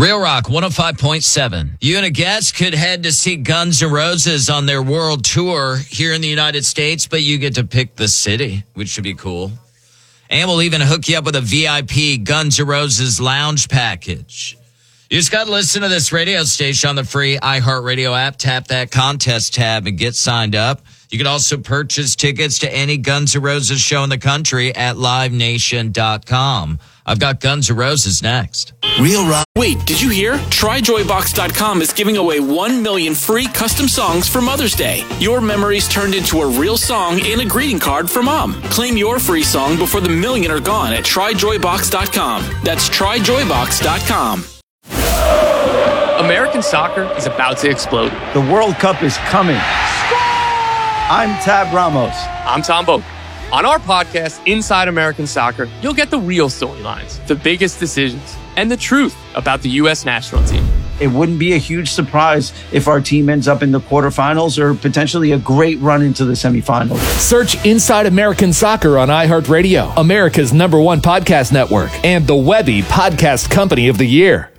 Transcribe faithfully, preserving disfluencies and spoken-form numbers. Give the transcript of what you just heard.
Real Rock one oh five point seven. You and a guest could head to see Guns N' Roses on their world tour here in the United States, but you get to pick the city, which should be cool. And we'll even hook you up with a V I P Guns N' Roses lounge package. You just got to listen to this radio station on the free iHeartRadio app. Tap that contest tab and get signed up. You can also purchase tickets to any Guns N' Roses show in the country at live nation dot com. I've got Guns N' Roses next. Real Rock. Wait, did you hear? Try Joy Box dot com is giving away one million free custom songs for Mother's Day. Your memories turned into a real song and a greeting card for Mom. Claim your free song before the million are gone at Try Joy Box dot com. That's Try Joy Box dot com. American soccer is about to explode. The World Cup is coming. I'm Tab Ramos. I'm Tom Boak. On our podcast, Inside American Soccer, you'll get the real storylines, the biggest decisions, and the truth about the U S national team. It wouldn't be a huge surprise if our team ends up in the quarterfinals or potentially a great run into the semifinals. Search Inside American Soccer on iHeartRadio, America's number one podcast network, and the Webby Podcast Company of the Year.